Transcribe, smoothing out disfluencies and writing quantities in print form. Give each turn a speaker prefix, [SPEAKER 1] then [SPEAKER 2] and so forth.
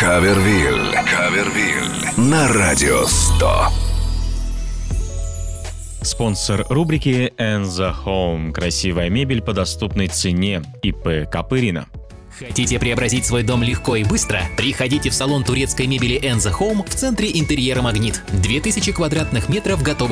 [SPEAKER 1] Кавервиль на Радио 100.
[SPEAKER 2] Спонсор рубрики «Enza Home». Красивая мебель по доступной цене. ИП Копырина.
[SPEAKER 3] Хотите преобразить свой дом легко и быстро? Приходите в салон турецкой мебели Enza Home в центре интерьера «Магнит». 2000 квадратных метров готовых